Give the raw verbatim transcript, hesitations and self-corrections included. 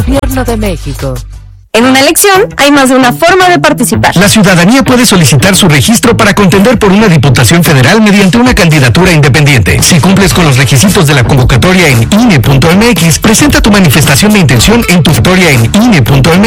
Gobierno de México. En una elección hay más de una forma de participar. La ciudadanía puede solicitar su registro para contender por una diputación federal mediante una candidatura independiente. Si cumples con los requisitos de la convocatoria en I N E punto M X, presenta tu manifestación de intención en tu convocatoria en I N E punto M X.